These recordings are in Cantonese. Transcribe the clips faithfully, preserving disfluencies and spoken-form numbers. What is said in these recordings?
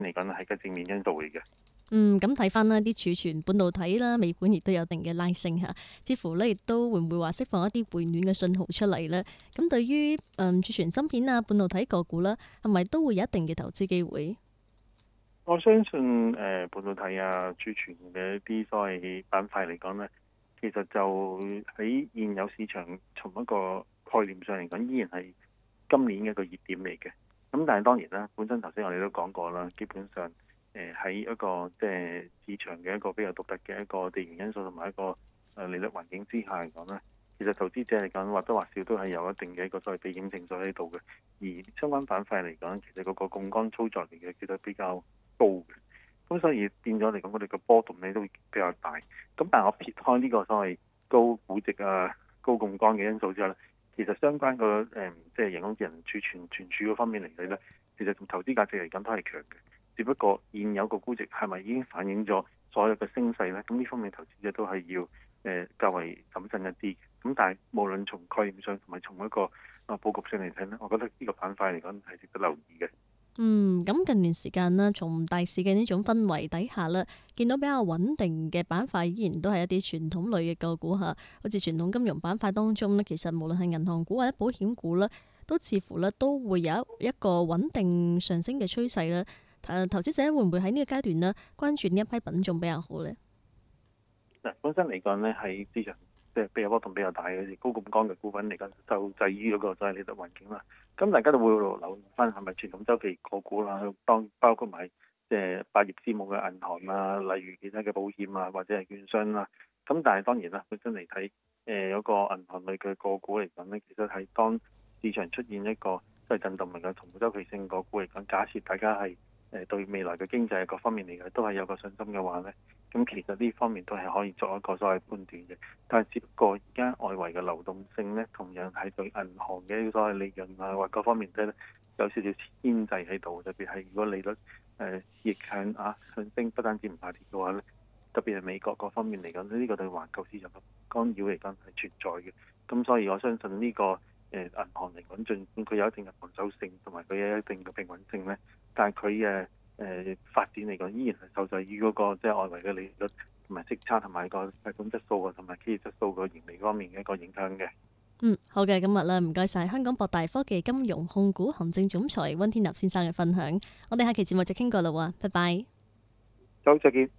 嚟講係個正面因素嚟嘅。 嗯，咁睇翻啦，啲儲存半導體啦，尾盤亦都有一定嘅拉升嚇，似乎咧亦都會唔會話釋放一啲回暖嘅信號出嚟咧？咁對於誒儲存芯片啊、半導體個股啦，係咪都會有一定嘅投資機會？ 我相信誒、呃、半導體啊、儲存嘅一啲所謂板塊嚟講咧，其實就喺現有市場從一個概念上嚟講，依然係今年嘅一個熱點嚟嘅。咁但係當然啦，本身頭先我哋都講過啦，基本上。誒喺一個即係市場嘅一個比較獨特嘅一個地緣因素同埋一個誒利率環境之下嚟講咧，其實投資者嚟講或多或少都係有一定嘅一個所謂避險情緒喺度嘅。而相關板塊嚟講，其實嗰個槓桿操作嚟嘅其實比較高嘅，咁所以變咗嚟講，我哋個波動咧都會比較大。咁但係我撇開呢個所謂高估值啊、高槓桿嘅因素之後咧，其實相關個誒即係人工智能儲存存儲嗰方面嚟睇咧，其實從投資價值嚟講都係強嘅。只不過現有個估值係咪已經反映咗所有嘅升勢呢？咁呢方面投資者都係要誒、呃、較為審慎一啲。咁但係無論從概念上同埋從一個啊佈局上嚟睇呢，我覺得呢個板塊嚟講係值得留意嘅。 嗯，咁近段時間啦，從大市嘅呢種氛圍底下啦，見到比較穩定嘅板塊依然都係一啲傳統類嘅個股嚇，好似傳統金融板塊當中呢，其實無論係銀行股或者保險股啦，都似乎咧都會有一個穩定上升嘅趨勢啦。誒，投資者會唔會喺呢個階段呢關注呢一批品種比較好呢？ 嗱，本身嚟講呢，喺市場即係比較波動比較大嘅高槓桿嘅股份嚟講，受制於嗰個所謂利率環境啦。咁大家都會留意翻係咪傳統周期個股啦，當包括埋即係百業之母嘅銀行啊，例如其他嘅保險啊，或者係券商啦。咁但係當然啦，本身嚟睇誒有個銀行類嘅個股嚟講呢，其實係當市場出現一個即係震動嚟嘅同周期性個股嚟講，假設大家係誒對未來嘅經濟各方面嚟嘅都係有個信心嘅話呢，咁其實呢方面都係可以作一個所謂判斷嘅。但係只不過而家外圍嘅流動性呢，同樣係對銀行嘅所謂利潤啊或各方面咧有少少牽制喺度。特別係如果利率誒、呃、逆向啊上升，不單止唔下跌嘅話呢，特別係美國各方面嚟講，呢、這個對環球市場嘅干擾嚟講係存在嘅。咁所以我相信呢、這個誒、呃、銀行嚟講，儘管佢有一定嘅防守性同埋佢有一定嘅平穩性呢，但係佢嘅誒發展嚟講，依然係受制於嗰個即係外圍嘅利率同埋息差同埋個系統質素啊，同埋企業質素個盈利方面嘅一個影響嘅。 嗯，好嘅，今日啦，唔該晒香港博大科技金融控股行政總裁溫天納先生嘅分享。我哋下期節目再傾過啦喎，拜拜。 好，再見。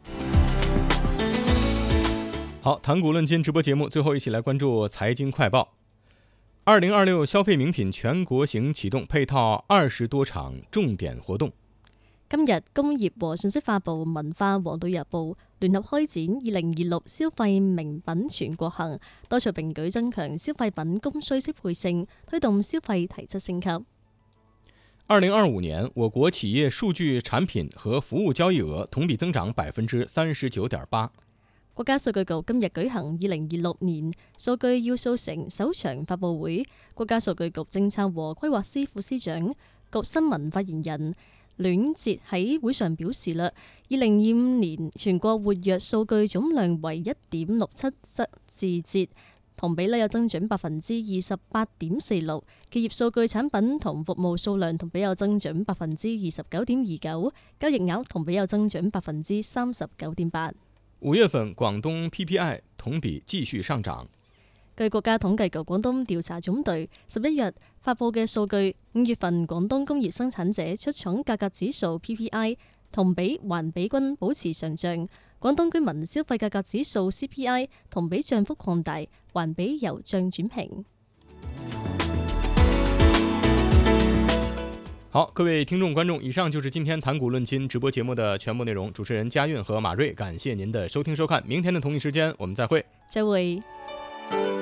好，談股論金直播節目，最後一起來關注財經快報。二零二六消費名品全國行啟動，配套二十多場重點活動。 今日工業和信息化部、文化和旅遊部聯合開展二零二六消費名品全國行，多措並舉增強消費品供需適配性，推動消費提質升級。 二零二五年，我國企業數據產品和服務交易額同比增長百分之三十九點八。 國家數據局今日舉行二零二六年數據要素城首場發佈會，國家數據局政策和規劃司副司長、局新聞發言人阮捷喺會上表示啦，二零二五年全國活躍數據總量為一點六七字節，同比咧有增長百分之二十八點四六，企業數據產品同服務數量同比有增長百分之二十九點二九，交易額同比有增長百分之三十九點八。 五月份廣東 P P I 同比繼續上漲。 據國家統計局廣東調查總隊十一日發佈嘅數據，五月份廣東工業生產者出廠價格指數 P P I 同比環比均保持上漲，廣東居民消費價格指數 C P I 同比漲幅擴大，環比由漲轉平。 好，各位聽眾觀眾，以上就是今天談股論金直播節目的全部內容。主持人嘉韻和馬瑞，感謝您的收聽收看。明天的同一時間，我們再會。 再會。